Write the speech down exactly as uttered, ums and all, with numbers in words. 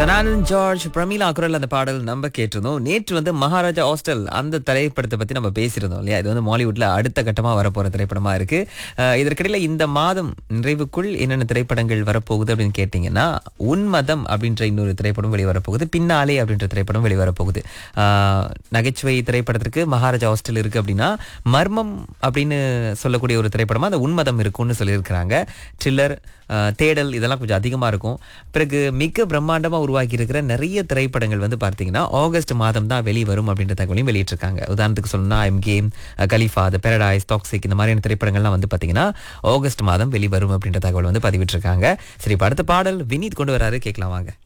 சனானன் George Pramila குரல் அந்த பாடல் நம்ம கேட்டிருந்தோம். நேற்று வந்து மகாராஜா ஹாஸ்டல் அந்த திரைப்படத்தை பத்தி நம்ம பேசியிருந்தோம் இல்லையா? இது வந்து மாலிவுட்ல அடுத்த கட்டமா வரப்போற திரைப்படமா இருக்கு. அஹ் இதற்கிடையில இந்த மாதம் நிறைவுக்குள் என்னென்ன திரைப்படங்கள் வரப்போகுது அப்படின்னு கேட்டீங்கன்னா, உன்மதம் அப்படின்ற இன்னொரு திரைப்படம் வெளிவரப்போகுது, பின்னாலே அப்படின்ற திரைப்படம் வெளிவரப்போகுது. ஆஹ் நகைச்சுவை திரைப்படத்திற்கு மகாராஜா ஹாஸ்டல் இருக்கு அப்படின்னா, மர்மம் அப்படின்னு சொல்லக்கூடிய ஒரு திரைப்படமா அந்த உன்மதம் இருக்கும்னு சொல்லியிருக்கிறாங்க. ட்ரில்லர், தேடல் இதெல்லாம் கொஞ்சம் அதிகமா இருக்கும். பிறகு மிக பிரம்மாண்டமா உருவாக்கி இருக்கிற நிறைய திரைப்படங்கள் வந்து பார்த்தீங்கன்னா ஆகஸ்ட் மாதம் தான் வெளிவரும் அப்படின்ற தகவலையும் வெளியிட்டிருக்காங்க. உதாரணத்துக்கு சொல்லணும்னா எம் கேம், கலிஃபா, த பெரடைஸ், டாக்ஸிக் இந்த மாதிரியான திரைப்படங்கள்லாம் வந்து பார்த்தீங்கன்னா ஆகஸ்ட் மாதம் வெளிவரும் அப்படின்ற தகவல் வந்து பதிவிட்டிருக்காங்க. சரி, இப்ப அடுத்த பாடல் வினீத் கொண்டு வராரு, கேட்கலாம் வாங்க.